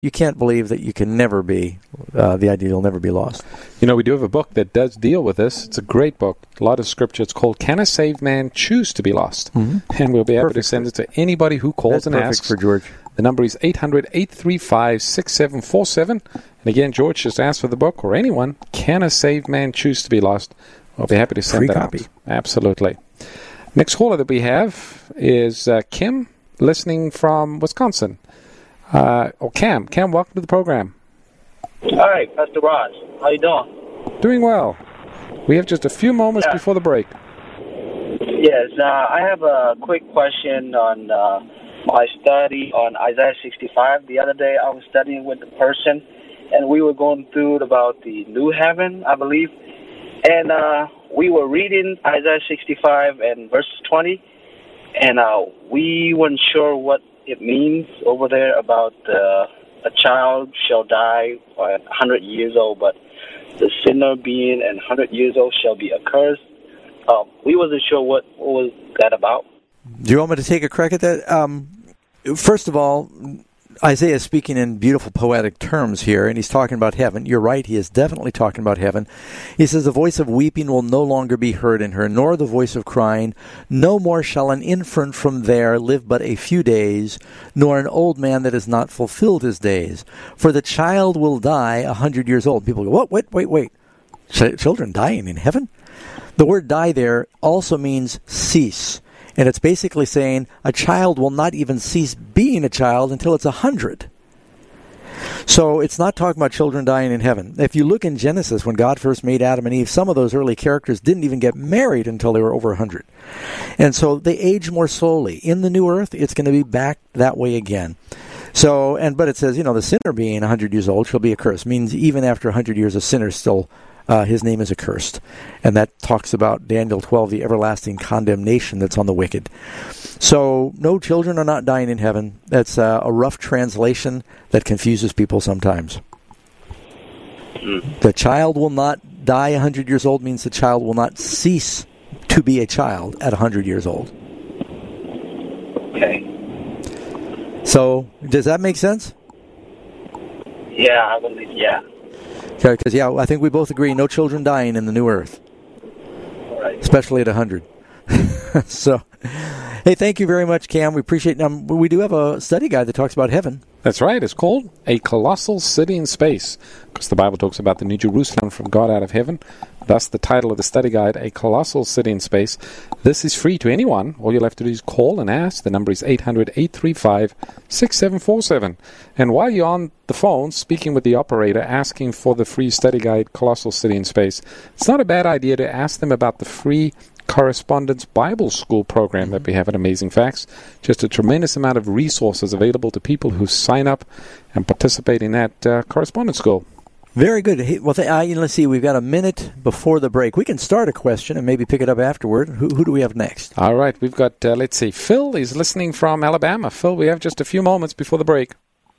you can't believe that you can never be, the idea will never be lost. You know, we do have a book that does deal with this. It's a great book, a lot of scripture. It's called Can a Saved Man Choose to be Lost? Mm-hmm. And we'll be able to send it to anybody who calls and asks. For George. The number is 800-835-6747. And again, George just asked for the book, or anyone, Can a Saved Man Choose to be Lost? I'll be happy to send that out. Absolutely. Next caller that we have is Kim, listening from Wisconsin. Cam, welcome to the program. Hi, Pastor Ross. How you doing? Doing well. We have just a few moments before the break. Yes, I have a quick question on my study on Isaiah 65. The other day I was studying with a person, and we were going through about the new heaven, I believe. And we were reading Isaiah 65 and verse 20, and we weren't sure what it means over there about a child shall die at 100 years old, but the sinner being 100 years old shall be accursed. We wasn't sure what was that about. Do you want me to take a crack at that? First of all, Isaiah is speaking in beautiful poetic terms here, and he's talking about heaven. You're right, he is definitely talking about heaven. He says, the voice of weeping will no longer be heard in her, nor the voice of crying. No more shall an infant from there live but a few days, nor an old man that has not fulfilled his days. For the child will die 100 years old. People go, what? Wait. Children dying in heaven? The word die there also means cease. And it's basically saying a child will not even cease being a child until it's 100. So it's not talking about children dying in heaven. If you look in Genesis, when God first made Adam and Eve, some of those early characters didn't even get married until they were over 100. And so they age more slowly. In the new earth, it's going to be back that way again. So, but it says, the sinner being 100 years old shall be accursed. Means even after 100 years, a sinner still his name is accursed. And that talks about Daniel 12, the everlasting condemnation that's on the wicked. So, no, children are not dying in heaven. That's a rough translation that confuses people sometimes. The child will not die 100 years old means the child will not cease to be a child at 100 years old. Okay. So, does that make sense? Yeah, I believe, yeah. Because, I think we both agree, no children dying in the new earth. Right. Especially at 100. So, hey, thank you very much, Cam. We appreciate it. We do have a study guide that talks about heaven. That's right. It's called A Colossal City in Space, because the Bible talks about the New Jerusalem from God out of heaven. Thus, the title of the study guide, A Colossal City in Space. This is free to anyone. All you'll have to do is call and ask. The number is 800-835-6747. And while you're on the phone, speaking with the operator, asking for the free study guide, Colossal City in Space, it's not a bad idea to ask them about the free Correspondence Bible School program that we have at Amazing Facts. Just a tremendous amount of resources available to people who sign up and participate in that correspondence school. Very good. Hey, well, let's see. We've got a minute before the break. We can start a question and maybe pick it up afterward. Who do we have next? All right. We've got, let's see, Phil is listening from Alabama. Phil, we have just a few moments before the break.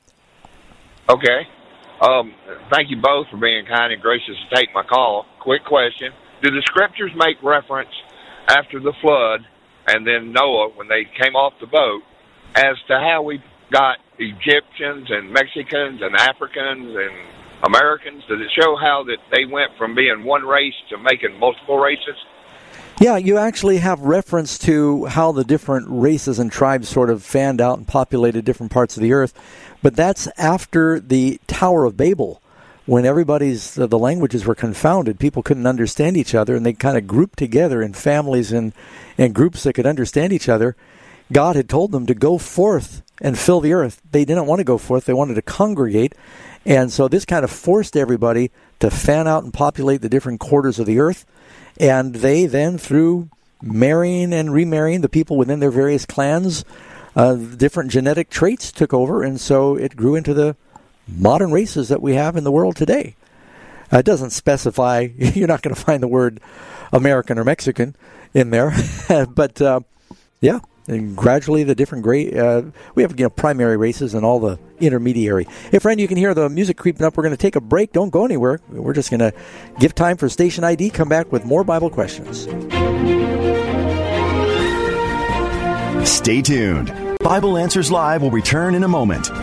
Okay. Thank you both for being kind and gracious to take my call. Quick question. Do the scriptures make reference after the flood and then Noah, when they came off the boat, as to how we got Egyptians and Mexicans and Africans and Americans? Does it show how that they went from being one race to making multiple races? Yeah, you actually have reference to how the different races and tribes sort of fanned out and populated different parts of the earth. But that's after the Tower of Babel, when everybody's the languages were confounded. People couldn't understand each other, and they kind of grouped together in families and groups that could understand each other. God had told them to go forth and fill the earth. They didn't want to go forth. They wanted to congregate. And so this kind of forced everybody to fan out and populate the different quarters of the earth. And they then, through marrying and remarrying the people within their various clans, different genetic traits took over. And so it grew into the modern races that we have in the world today. It doesn't specify, you're not going to find the word American or Mexican in there. But, yeah. And gradually, the different we have primary races and all the intermediary. Hey, friend, you can hear the music creeping up. We're going to take a break. Don't go anywhere. We're just going to give time for station ID. Come back with more Bible questions. Stay tuned. Bible Answers Live will return in a moment.